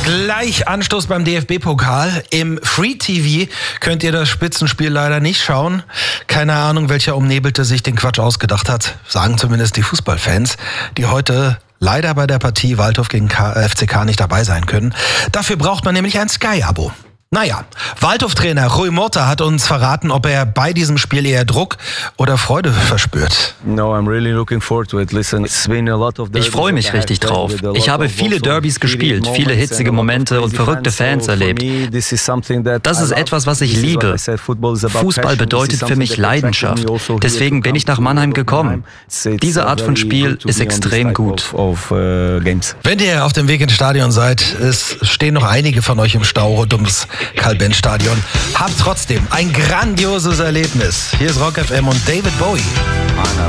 Gleich Anstoß beim DFB-Pokal. Im Free TV könnt ihr das Spitzenspiel leider nicht schauen. Keine Ahnung, welcher Umnebelte sich den Quatsch ausgedacht hat. Sagen zumindest die Fußballfans, die heute leider bei der Partie Waldhof gegen FCK nicht dabei sein können. Dafür braucht man nämlich ein Sky-Abo. Naja, Waldhof-Trainer Rui Mota hat uns verraten, ob er bei diesem Spiel eher Druck oder Freude verspürt. Ich freue mich richtig drauf. Ich habe viele Derbys gespielt, viele hitzige Momente und verrückte Fans erlebt. Das ist etwas, was ich liebe. Fußball bedeutet für mich Leidenschaft. Deswegen bin ich nach Mannheim gekommen. Diese Art von Spiel ist extrem gut. Wenn ihr auf dem Weg ins Stadion seid, es stehen noch einige von euch im Stau rund ums Carl-Benz-Stadion. Habt trotzdem ein grandioses Erlebnis. Hier ist Rock FM und David Bowie.